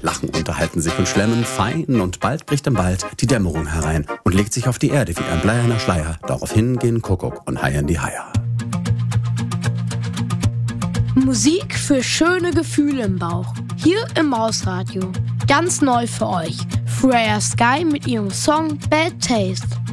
lachen, unterhalten sich und schlemmen fein und bald bricht im Wald die Dämmerung herein und legt sich auf die Erde wie ein bleierner Schleier. Daraufhin gehen Kuckuck und Hai in die Heier. Musik für schöne Gefühle im Bauch. Hier im Mausradio. Ganz neu für euch. Freya Sky mit ihrem Song Bad Taste.